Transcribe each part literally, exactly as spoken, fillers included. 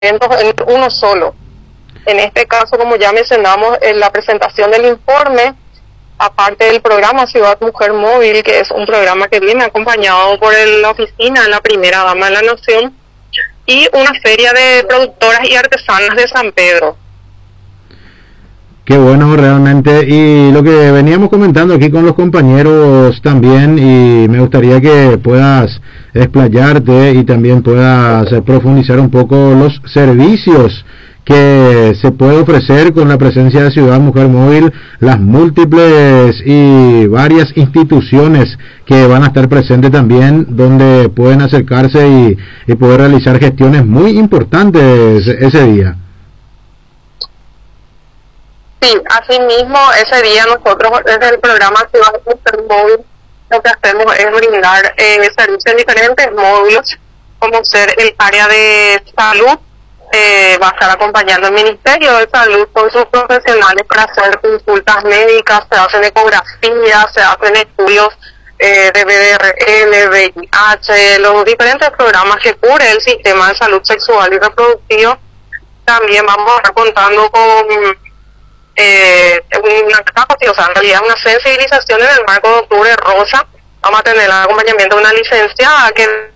eventos en uno solo. En este caso, como ya mencionamos, en la presentación del informe, aparte del programa Ciudad Mujer Móvil, que es un programa que viene acompañado por el, la oficina de la primera dama de la nación, y una feria de productoras y artesanas de San Pedro. Qué bueno realmente, y lo que veníamos comentando aquí con los compañeros también, y me gustaría que puedas explayarte y también puedas profundizar un poco los servicios que se puede ofrecer con la presencia de Ciudad Mujer Móvil, las múltiples y varias instituciones que van a estar presentes también, donde pueden acercarse y, y poder realizar gestiones muy importantes ese día. Sí, así mismo ese día nosotros desde el programa Ciudad Mujer Móvil lo que hacemos es brindar eh, servicios en diferentes módulos, como ser el área de salud. Eh, va a estar acompañando el Ministerio de Salud con sus profesionales para hacer consultas médicas, se hacen ecografías, se hacen estudios eh, de B D R L, V I H, los diferentes programas que cubre el sistema de salud sexual y reproductivo. También vamos a estar contando con eh, una capacidad, o sea, en realidad una sensibilización en el marco de Octubre Rosa. Vamos a tener el acompañamiento de una licenciada que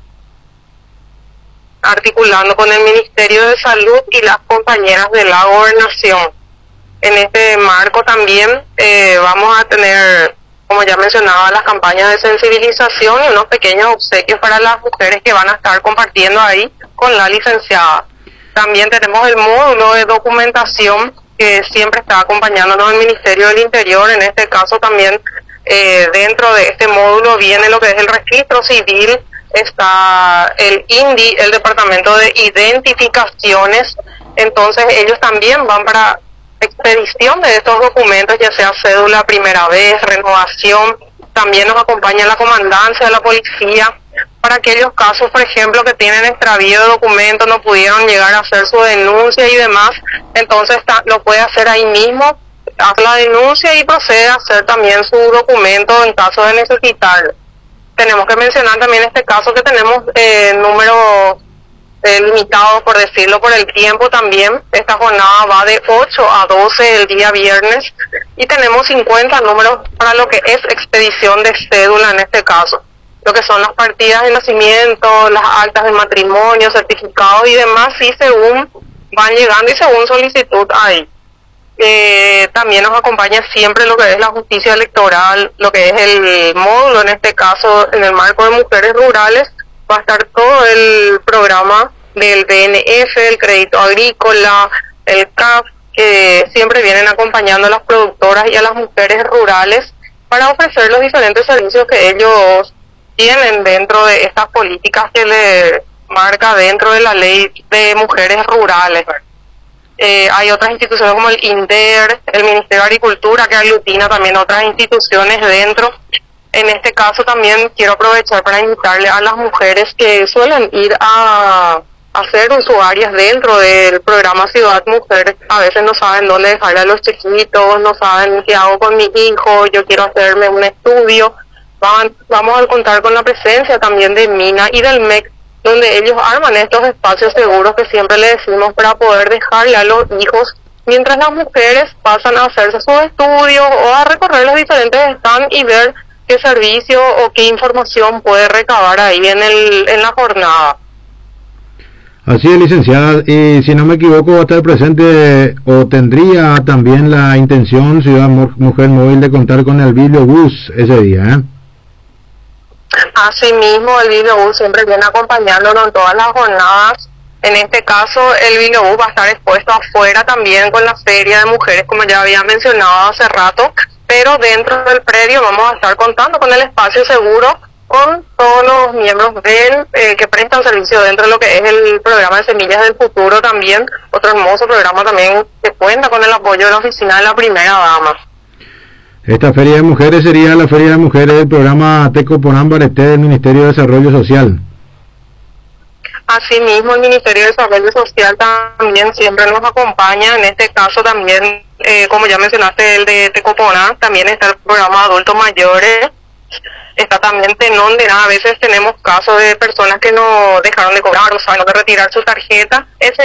articulando con el Ministerio de Salud y las compañeras de la Gobernación. En este marco también eh, vamos a tener, como ya mencionaba, las campañas de sensibilización y unos pequeños obsequios para las mujeres que van a estar compartiendo ahí con la licenciada. También tenemos el módulo de documentación que siempre está acompañándonos el Ministerio del Interior. En este caso también eh, dentro de este módulo viene lo que es el registro civil, está el I N D I, el Departamento de Identificaciones. Entonces ellos también van para expedición de estos documentos, ya sea cédula primera vez, renovación. También nos acompaña la comandancia de la policía para aquellos casos, por ejemplo, que tienen extravío de documentos, no pudieron llegar a hacer su denuncia y demás. Entonces está, lo puede hacer ahí mismo, hace la denuncia y procede a hacer también su documento en caso de necesitarlo. Tenemos que mencionar también este caso que tenemos eh, números eh, limitados, por decirlo, por el tiempo también. Esta jornada va de ocho a doce el día viernes y tenemos cincuenta números para lo que es expedición de cédula en este caso. Lo que son las partidas de nacimiento, las actas de matrimonio, certificados y demás, sí, según van llegando y según solicitud ahí. Eh, también nos acompaña siempre lo que es la justicia electoral, lo que es el módulo, en este caso en el marco de mujeres rurales, va a estar todo el programa del D N F, el crédito agrícola, el C A F, que siempre vienen acompañando a las productoras y a las mujeres rurales para ofrecer los diferentes servicios que ellos tienen dentro de estas políticas que le marca dentro de la ley de mujeres rurales. Eh, hay otras instituciones como el INDER, el Ministerio de Agricultura, que aglutina también otras instituciones dentro. En este caso también quiero aprovechar para invitarle a las mujeres que suelen ir a, a ser usuarias dentro del programa Ciudad Mujer. A veces no saben dónde dejarle a los chiquitos, no saben qué hago con mi hijo, yo quiero hacerme un estudio. Van, vamos a contar con la presencia también de Mina y del M E C, donde ellos arman estos espacios seguros que siempre le decimos para poder dejarle a los hijos, mientras las mujeres pasan a hacerse sus estudios o a recorrer los diferentes stands y ver qué servicio o qué información puede recabar ahí en el en la jornada. Así es, licenciada, y si no me equivoco va a estar presente o tendría también la intención Ciudad Mujer Móvil de contar con el bibliobús ese día, ¿eh? Asimismo, el bibliobús siempre viene acompañándonos en todas las jornadas. En este caso, el bibliobús va a estar expuesto afuera también con la feria de mujeres, como ya había mencionado hace rato, pero dentro del predio vamos a estar contando con el espacio seguro con todos los miembros del eh, que prestan servicio dentro de lo que es el programa de Semillas del Futuro también, otro hermoso programa también que cuenta con el apoyo de la oficina de la primera dama. Esta feria de mujeres sería la feria de mujeres del programa Tecoponán Bareté del Ministerio de Desarrollo Social. Asimismo, el Ministerio de Desarrollo Social también siempre nos acompaña. En este caso también, eh, como ya mencionaste, el de Tecoponán, también está el programa Adultos Mayores, Está también Tenón de nada. A veces tenemos casos de personas que no dejaron de cobrar o saben de retirar su tarjeta. Ese